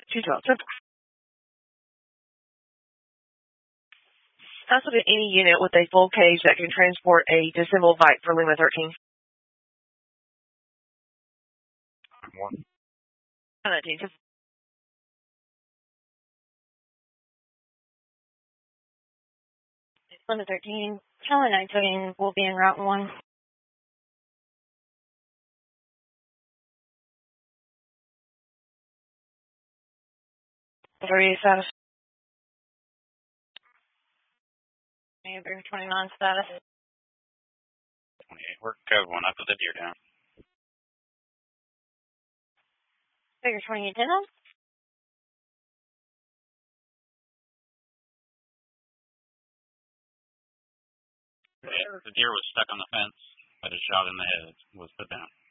212. Also, to any unit with a full cage that can transport a disassembled bike for Lima 13. 1. 19. Lima 13. Charlie 19 will be en route 1. Status. Bear 29 status. 28. We're code 1 up to the deer down. Figure 28 10. Yeah, the deer was stuck on the fence, but a shot in the head was put down.